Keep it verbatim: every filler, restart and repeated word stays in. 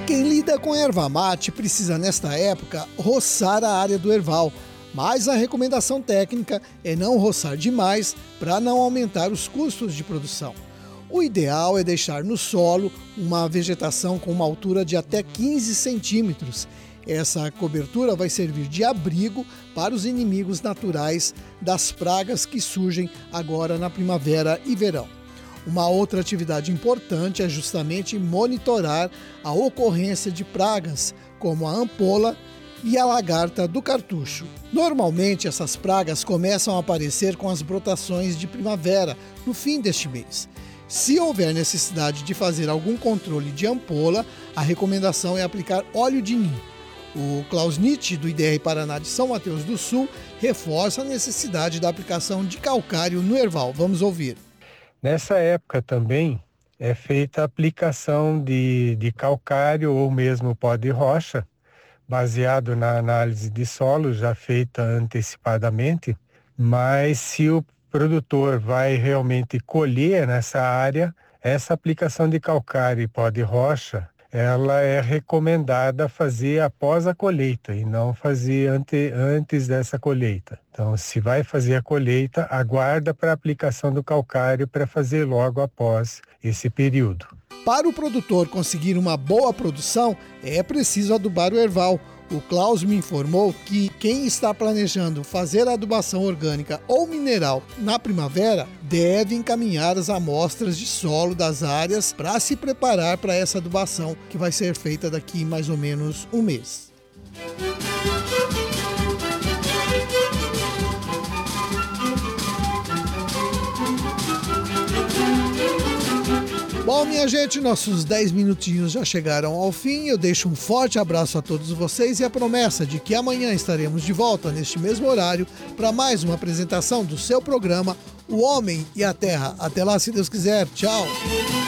Quem lida com erva mate precisa, nesta época, roçar a área do erval, mas a recomendação técnica é não roçar demais para não aumentar os custos de produção. O ideal é deixar no solo uma vegetação com uma altura de até quinze centímetros. Essa cobertura vai servir de abrigo para os inimigos naturais das pragas que surgem agora na primavera e verão. Uma outra atividade importante é justamente monitorar a ocorrência de pragas, como a ampola e a lagarta do cartucho. Normalmente, essas pragas começam a aparecer com as brotações de primavera, no fim deste mês. Se houver necessidade de fazer algum controle de ampola, a recomendação é aplicar óleo de nim. O Klaus Nietzsche, do I D R Paraná de São Mateus do Sul, reforça a necessidade da aplicação de calcário no erval. Vamos ouvir. Nessa época também é feita a aplicação de, de calcário ou mesmo pó de rocha, baseado na análise de solo já feita antecipadamente, mas se o produtor vai realmente colher nessa área, essa aplicação de calcário e pó de rocha, ela é recomendada fazer após a colheita e não fazer ante, antes dessa colheita. Então, se vai fazer a colheita, aguarda para a aplicação do calcário para fazer logo após esse período. Para o produtor conseguir uma boa produção, é preciso adubar o erval. O Klaus me informou que quem está planejando fazer a adubação orgânica ou mineral na primavera deve encaminhar as amostras de solo das áreas para se preparar para essa adubação que vai ser feita daqui mais ou menos um mês. Bom, minha gente, nossos dez minutinhos já chegaram ao fim. Eu deixo um forte abraço a todos vocês e a promessa de que amanhã estaremos de volta neste mesmo horário para mais uma apresentação do seu programa O Homem e a Terra. Até lá, se Deus quiser. Tchau!